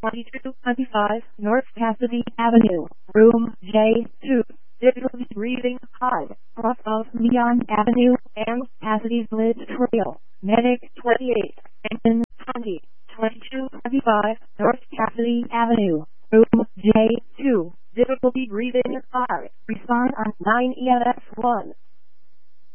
2225 North Cassidy Avenue, Room J2. Difficulty breathing high, off of Neon Avenue and Cassidy's Lid Trail. Medic 28, engine 20, 2225 North Cassidy Avenue, Room J2. Difficulty breathing high. Respond on 9 EMS 1.